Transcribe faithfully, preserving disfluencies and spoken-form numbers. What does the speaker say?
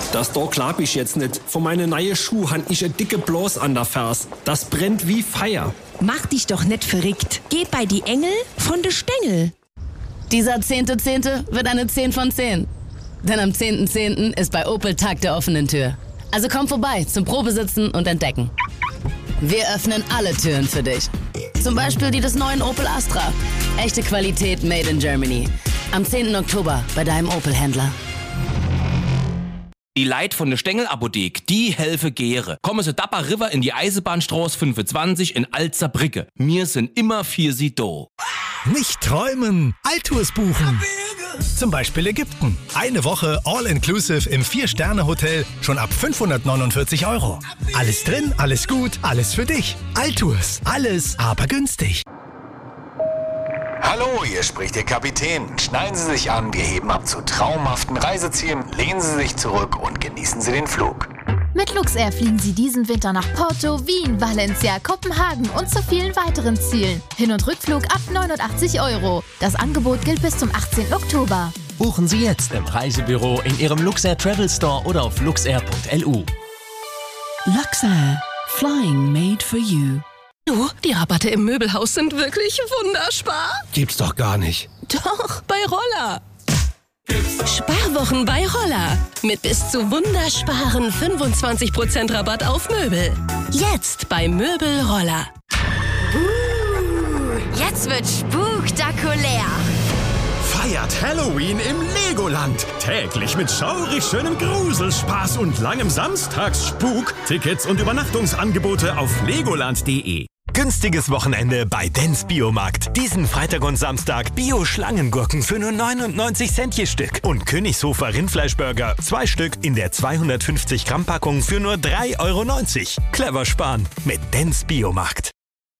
Das da glaub ich jetzt nicht. Von meinen neuen Schuh han ich a dicke Blas an der Ferse. Das brennt wie Feier. Mach dich doch nicht verrückt. Geh bei die Engel von de Stängel. Dieser zehnte Zehnte wird eine zehn von zehn. Denn am zehnten Zehnten ist bei Opel Tag der offenen Tür. Also komm vorbei zum Probesitzen und Entdecken. Wir öffnen alle Türen für dich. Zum Beispiel die des neuen Opel Astra. Echte Qualität made in Germany. Am zehnten Oktober bei deinem Opel-Händler. Die Leit von der Stengel-Apothek, die helfe Gere. Kommen Sie Dapper River in die Eisenbahnstraße fünfundzwanzig in Alzerbrücke. Wir sind immer für Sie da. Nicht träumen, Alltours buchen. Zum Beispiel Ägypten. Eine Woche All-Inclusive im Vier-Sterne-Hotel schon ab fünfhundertneunundvierzig Euro. Alles drin, alles gut, alles für dich. Alltours, alles aber günstig. Hallo, hier spricht Ihr Kapitän. Schneiden Sie sich an, wir heben ab zu traumhaften Reisezielen, lehnen Sie sich zurück und genießen Sie den Flug. Mit Luxair fliegen Sie diesen Winter nach Porto, Wien, Valencia, Kopenhagen und zu vielen weiteren Zielen. Hin- und Rückflug ab neunundachtzig Euro. Das Angebot gilt bis zum achtzehnten Oktober. Buchen Sie jetzt im Reisebüro, in Ihrem Luxair Travel Store oder auf luxair punkt l u. Luxair. Flying made for you. Du, die Rabatte im Möbelhaus sind wirklich wunderspar. Gibt's doch gar nicht. Doch, bei Roller. Sparwochen bei Roller. Mit bis zu wundersparen fünfundzwanzig Prozent Rabatt auf Möbel. Jetzt bei Möbel Roller. Uh, jetzt wird spektakulär. Feiert Halloween im Legoland. Täglich mit schaurig schönem Gruselspaß und langem Samstagsspuk. Tickets und Übernachtungsangebote auf legoland punkt de. Günstiges Wochenende bei Dens Biomarkt. Diesen Freitag und Samstag Bio-Schlangengurken für nur neunundneunzig Cent je Stück. Und Königshofer Rindfleischburger, zwei Stück in der zweihundertfünfzig Gramm Packung für nur drei Euro neunzig. Clever sparen mit Dens Biomarkt.